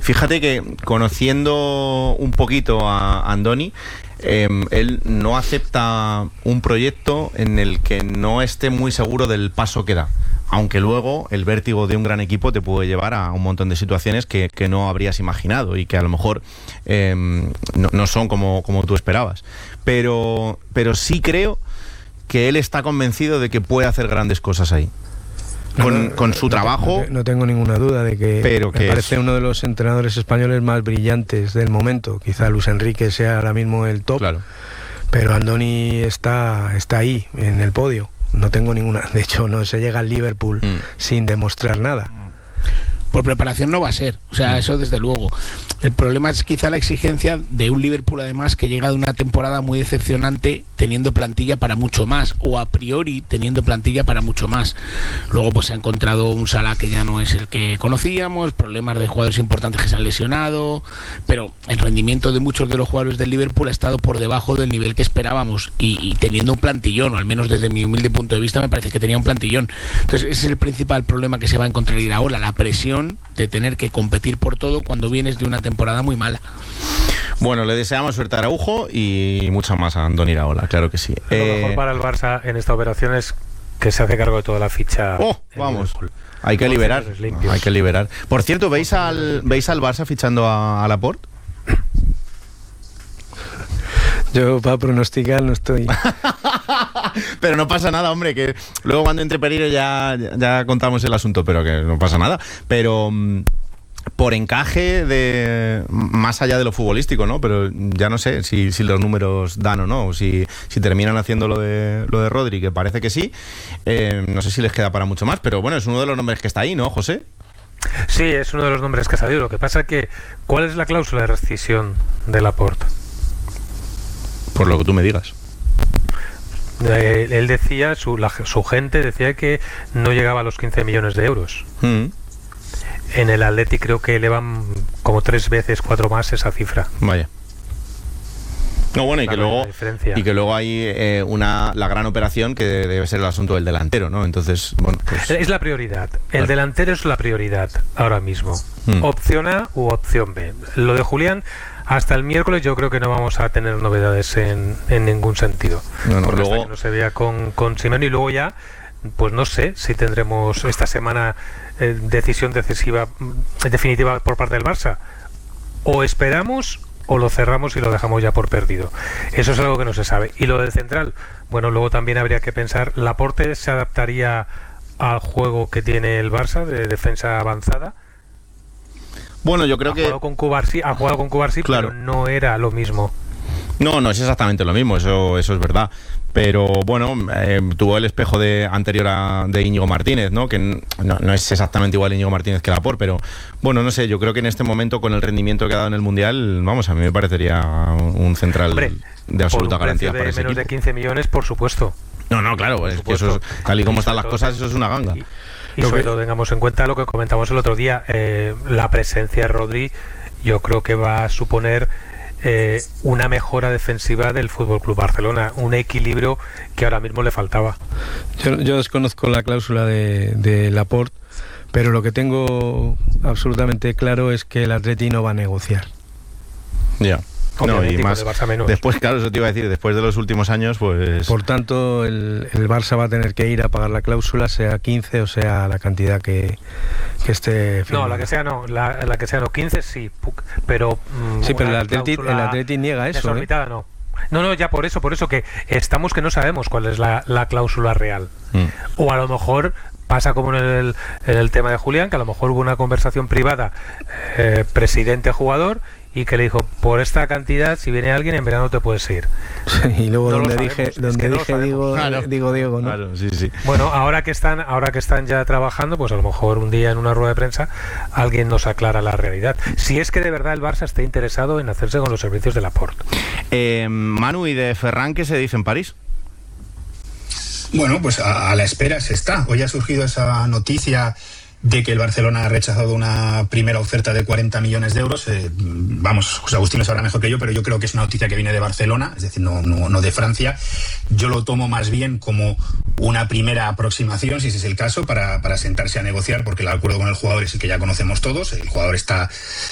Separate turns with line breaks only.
Fíjate que conociendo un poquito a Andoni, él no acepta un proyecto en el que no esté muy seguro del paso que da. Aunque luego el vértigo de un gran equipo te puede llevar a un montón de situaciones que no habrías imaginado y que a lo mejor no son como tú esperabas. Pero sí creo que él está convencido de que puede hacer grandes cosas ahí. Con su trabajo.
No tengo ninguna duda de que me parece uno de los entrenadores españoles más brillantes del momento. Quizá Luis Enrique sea ahora mismo el top,
claro.
Pero Andoni está ahí, en el podio. No tengo ninguna. De hecho, no se llega al Liverpool sin demostrar nada.
Por preparación no va a ser, o sea, eso desde luego. El problema es quizá la exigencia de un Liverpool, además, que llega de una temporada muy decepcionante, teniendo plantilla para mucho más, o a priori teniendo plantilla para mucho más. Luego pues se ha encontrado un Salah que ya no es el que conocíamos, problemas de jugadores importantes que se han lesionado, pero el rendimiento de muchos de los jugadores del Liverpool ha estado por debajo del nivel que esperábamos, y teniendo un plantillón, o al menos desde mi humilde punto de vista me parece que tenía un plantillón. Entonces ese es el principal problema que se va a encontrar ahora, la presión de tener que competir por todo cuando vienes de una temporada muy mala.
Bueno, le deseamos suerte a Araujo y mucha más a Andoni Iraola, claro que sí.
Lo mejor para el Barça en esta operación es que se hace cargo de toda la ficha.
Vamos, hay que liberar. Hay que liberar. Por cierto, ¿veis al Barça fichando a Laporte?
Yo para pronosticar no estoy.
Pero no pasa nada, hombre, que luego cuando entre Pereiro ya contamos el asunto, pero que no pasa nada. Pero por encaje más allá de lo futbolístico, ¿no? Pero ya no sé si los números dan o no, o si terminan haciendo lo de Rodri, que parece que sí. No sé si les queda para mucho más, pero bueno, es uno de los nombres que está ahí, ¿no, José?
Sí, es uno de los nombres que ha salido. Lo que pasa es que, ¿cuál es la cláusula de rescisión de Laporte?
Por lo que tú me digas.
Él decía, su gente decía que no llegaba a los 15 millones de euros. En el Atleti creo que elevan como 3 veces, 4 más esa cifra.
Vaya. No, bueno, y que luego hay la gran operación que debe ser el asunto del delantero, ¿no? Entonces, bueno, pues...
Es la prioridad. El delantero es la prioridad ahora mismo. Opción A u opción B. Lo de Julián, hasta el miércoles yo creo que no vamos a tener novedades en ningún sentido. Porque luego... hasta que no se vea con Simeone, y luego ya, pues no sé si tendremos esta semana decisión definitiva por parte del Barça. O esperamos o lo cerramos y lo dejamos ya por perdido. Eso es algo que no se sabe. Y lo del central, bueno, luego también habría que pensar, ¿Laporte se adaptaría al juego que tiene el Barça de defensa avanzada?
Bueno, yo creo que...
Ha jugado con Cubarsí,
claro,
pero no era lo mismo.
No es exactamente lo mismo, eso es verdad. Pero bueno, tuvo el espejo anterior de Íñigo Martínez, ¿no? Que no es exactamente igual Íñigo Martínez que Laporte, pero bueno, no sé, yo creo que en este momento, con el rendimiento que ha dado en el Mundial, vamos, a mí me parecería un central de absoluta garantía para ese
menos
equipo.
De 15 millones, por supuesto.
No, claro, es que eso es, tal y como están las cosas, eso es una ganga.
Y sobre todo tengamos en cuenta lo que comentamos el otro día, la presencia de Rodri, yo creo que va a suponer una mejora defensiva del FC Barcelona, un equilibrio que ahora mismo le faltaba.
Yo desconozco la cláusula de Laporte, pero lo que tengo absolutamente claro es que el Atleti no va a negociar.
Ya. No, y más después, claro, eso te iba a decir, después de los últimos años, pues...
Por tanto, el Barça va a tener que ir a pagar la cláusula, sea 15 o sea la cantidad que esté firmada.
No, la que sea no, 15 sí, pero...
sí, pero el Atleti niega eso,
No, ya por eso que estamos que no sabemos cuál es la cláusula real. O a lo mejor... pasa como en el tema de Julián, que a lo mejor hubo una conversación privada presidente-jugador y que le dijo, por esta cantidad, si viene alguien en verano te puedes ir.
Sí, y luego no digo Diego, ¿no?
Claro, sí.
Bueno, ahora que están ya trabajando, pues a lo mejor un día en una rueda de prensa alguien nos aclara la realidad. Si es que de verdad el Barça está interesado en hacerse con los servicios de Laporte.
Manu, ¿y de Ferran qué se dice en París?
Bueno, pues a la espera se está. Hoy ha surgido esa noticia de que el Barcelona ha rechazado una primera oferta de 40 millones de euros. Vamos, José Agustín lo sabrá mejor que yo, pero yo creo que es una noticia que viene de Barcelona, es decir, no de Francia. Yo lo tomo más bien como una primera aproximación, si ese es el caso, para sentarse a negociar, porque el acuerdo con el jugador es el que ya conocemos todos. El jugador está